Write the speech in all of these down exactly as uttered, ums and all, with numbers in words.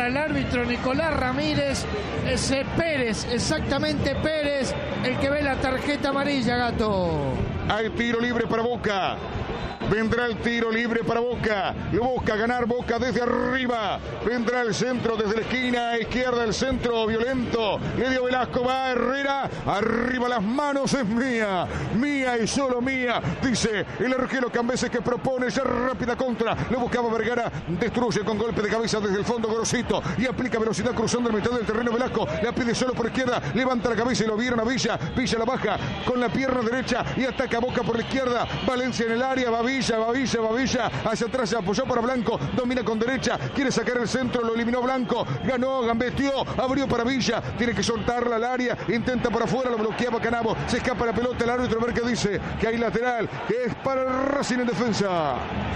el árbitro Nicolás Ramírez. Ese Pérez, exactamente Pérez, el que ve la tarjeta amarilla, Gato. Hay tiro libre para Boca. Vendrá el tiro libre para Boca. Lo busca ganar Boca desde arriba. Vendrá el centro desde la esquina izquierda. El centro violento. Le dio Velasco. Va Herrera. Arriba las manos. Es mía. Mía y solo mía. Dice el arquero Cambeses, que propone ya rápida contra. Lo buscaba Vergara. Destruye con golpe de cabeza desde el fondo Gorosito. Y aplica velocidad cruzando el mitad del terreno Velasco. La pide solo por izquierda. Levanta la cabeza y lo vieron a Villa. Villa la baja con la pierna derecha. Y ataca a Boca por la izquierda. Valencia en el área. Va Villa. Va Villa, va Villa, hacia atrás se apoyó para Blanco, domina con derecha, quiere sacar el centro, lo eliminó Blanco, ganó, gambeteó, abrió para Villa, tiene que soltarla al área, intenta por afuera, lo bloqueaba Canavo, se escapa la pelota, el árbitro a ver qué dice, que hay lateral, que es para el Racing en defensa.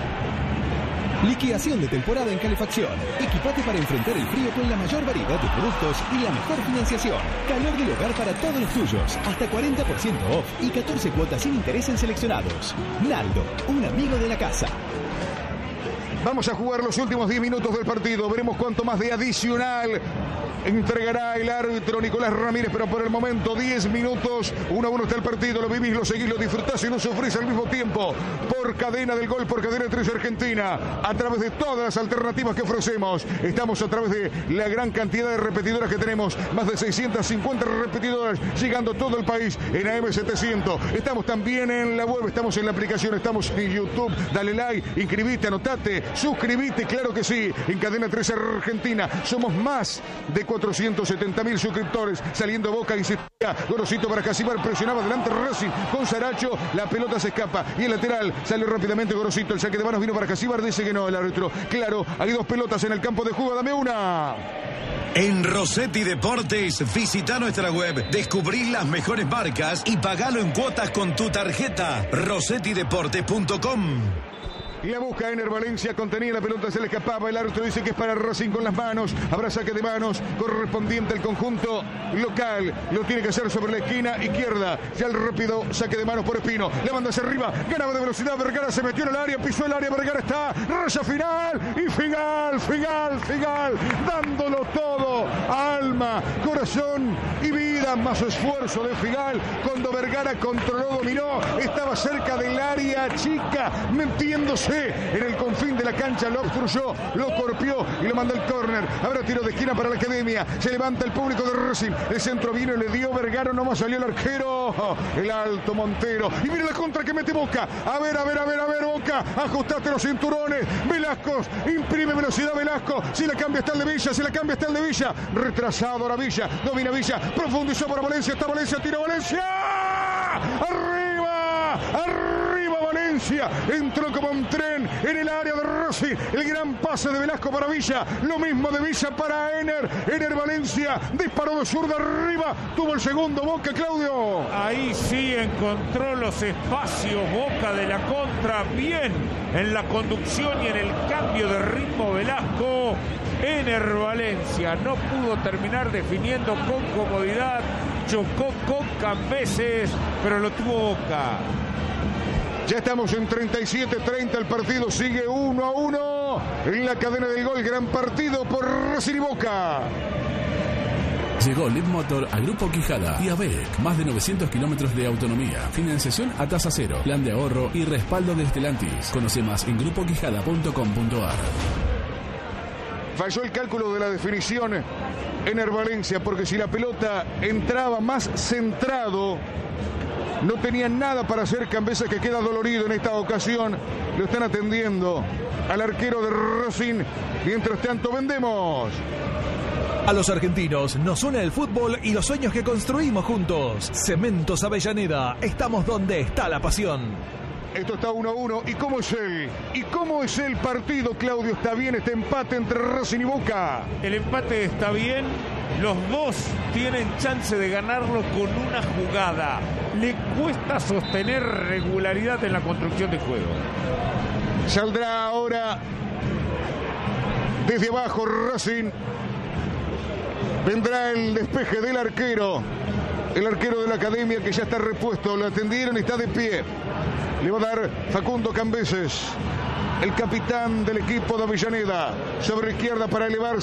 Liquidación de temporada en calefacción. Equipate para enfrentar el frío con la mayor variedad de productos y la mejor financiación. Calor del hogar para todos los tuyos. Hasta cuarenta por ciento off y catorce cuotas sin interés en seleccionados. Naldo, un amigo de la casa. Vamos a jugar los últimos diez minutos del partido. Veremos cuánto más de adicional entregará el árbitro Nicolás Ramírez, pero por el momento diez minutos, uno a uno está el partido. Lo vivís, lo seguís, lo disfrutás y no sufrís al mismo tiempo. Por Cadena del Gol, por Cadena tres Argentina, a través de todas las alternativas que ofrecemos. Estamos a través de la gran cantidad de repetidoras que tenemos, más de seiscientas cincuenta repetidoras, llegando a todo el país en A M setecientos. Estamos también en la web, estamos en la aplicación, estamos en YouTube. Dale like, inscribite, anotate, suscribite, claro que sí, en Cadena tres Argentina. Somos más de cuatrocientos setenta mil suscriptores, saliendo Boca, insistía, Gorosito para Casimar, presionaba adelante Racing con Saracho, la pelota se escapa y el lateral sale rápidamente Gorosito, el saque de manos vino para Casimar, dice que no el árbitro. Claro, hay dos pelotas en el campo de juego, dame una. En Rossetti Deportes, visita nuestra web, descubrí las mejores marcas y pagalo en cuotas con tu tarjeta. rossetti deportes punto com. Y la busca Ener Valencia, contenía la pelota, se le escapaba, el árbitro dice que es para Racing con las manos, habrá saque de manos correspondiente al conjunto local, lo tiene que hacer sobre la esquina izquierda, ya el rápido saque de manos por Espino, le manda hacia arriba, ganaba de velocidad, Vergara se metió en el área, pisó el área, Vergara está, raya final, y Figal, Figal, Figal, dándolo todo, alma, corazón y vida, más esfuerzo de Figal, cuando Vergara controló, dominó, estaba cerca del área chica, metiéndose en el confín de la cancha, lo obstruyó, lo corpió y lo mandó al córner. Habrá tiro de esquina para la Academia, se levanta el público de Racing, el centro vino y le dio Vergara, nomás salió el arquero, el alto Montero, y mira la contra que mete Boca, a ver, a ver, a ver, a ver, Boca, ajustate los cinturones, Velasco, imprime velocidad Velasco, si la cambia está el de Villa, si la cambia está el de Villa, retrasado ahora Villa, domina Villa, profundizó para Valencia, está Valencia, tira Valencia, arriba, arriba Valencia, entró como un tren en el área de Rossi, el gran pase de Velasco para Villa, lo mismo de Villa para Ener, Ener Valencia, disparó de zurda arriba, tuvo el segundo Boca, Claudio. Ahí sí encontró los espacios Boca de la contra, bien en la conducción y en el cambio de ritmo Velasco. Ener Valencia no pudo terminar definiendo con comodidad, chocó con Cambeses, pero lo tuvo Boca. Ya estamos en treinta y siete treinta, el partido sigue uno a uno en la Cadena del Gol, gran partido por Racing y Boca. Llegó Lid Motor a Grupo Quijada y a B E C. Más de novecientos kilómetros de autonomía, financiación a tasa cero, plan de ahorro y respaldo de Stellantis. Conoce más en grupo quijada punto com punto a r. Falló el cálculo de la definición Ener Valencia, porque si la pelota entraba más centrado, no tenía nada para hacer. Cambeses, que queda dolorido en esta ocasión, lo están atendiendo al arquero de Racing. Mientras tanto, vendemos. A los argentinos nos une el fútbol y los sueños que construimos juntos. Cementos Avellaneda, estamos donde está la pasión. Esto está uno a uno. ¿Y cómo es el? ¿Y cómo es el partido, Claudio? ¿Está bien este empate entre Racing y Boca? El empate está bien. Los dos tienen chance de ganarlo con una jugada. Le cuesta sostener regularidad en la construcción de juego. Saldrá ahora desde abajo Racing. Vendrá el despeje del arquero. El arquero de la Academia, que ya está repuesto. Lo atendieron y está de pie. Le va a dar Facundo Cambeses, el capitán del equipo de Avellaneda, sobre izquierda para elevarse.